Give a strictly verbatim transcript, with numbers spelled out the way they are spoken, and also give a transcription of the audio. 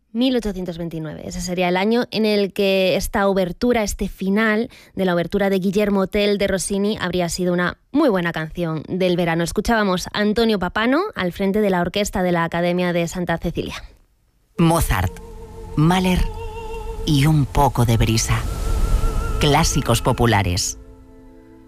mil ochocientos veintinueve, ese sería el año en el que esta obertura, este final de la obertura de Guillermo Tell de Rossini habría sido una muy buena canción del verano. Escuchábamos a Antonio Papano al frente de la orquesta de la Academia de Santa Cecilia. Mozart, Mahler y un poco de brisa. Clásicos populares.